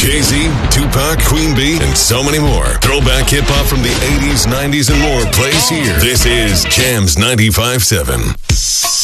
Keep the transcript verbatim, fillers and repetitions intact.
Jay-Z, Tupac, Queen Bee, and so many more. Throwback hip-hop from the eighties, nineties, and more plays here. This is Jams ninety-five point seven.